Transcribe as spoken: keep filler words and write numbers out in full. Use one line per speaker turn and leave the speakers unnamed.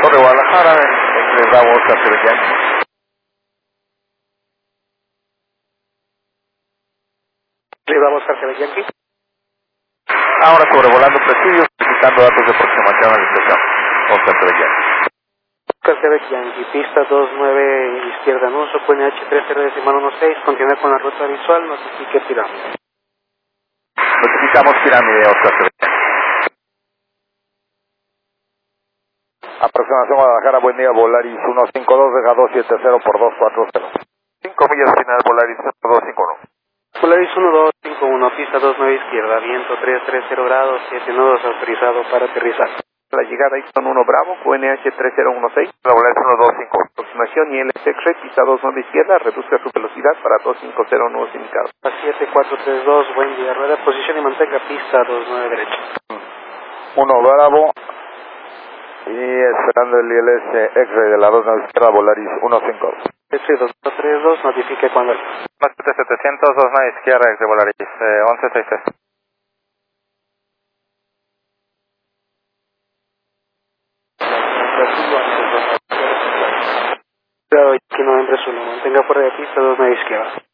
Torre Guadalajara, entre Bravo, Oscar Quebec Yankee.
Bravo, Oscar Quebec Yankee.
Ahora sobrevolando presidio, solicitando datos de aproximación a la impresión. Oscar Quebec Yankee.
Oscar Quebec Yankee, pista dos nueve izquierda en uso, Q N H tres cero decimal uno seis, continúa con la ruta visual, notifique pirámide.
Notificamos pirámide, Oscar Quebec Yankee. Aproximación Guadalajara, buen día, Volaris uno cinco dos, deja dos siete cero por dos cuatro cero. cinco millas final, Volaris uno dos cinco uno.
Volaris uno dos cinco uno, pista dos nueve izquierda, viento tres tres cero grados, siete nudos, autorizado para aterrizar.
La llegada Houston uno Bravo, Q N H tres cero uno seis.
La Volaris uno dos cinco.
Aproximación I L S X-Ray, pista dos nueve izquierda, reduzca su velocidad para dos cinco cero nudos indicados.
siete cuatro tres dos, buen día, rueda, posición y mantenga pista dos nueve derecha.
uno Bravo. Y esperando el I L S X-Ray de la dos nueve izquierda, Volaris uno cinco dos.
S dos tres dos, notifique cuando.
siete setecientos, dos nueve izquierda, X de Volaris, eh, once sesenta y tres.
Cuidado, que no entre solo, mantenga fuera de pista dos nueve izquierda.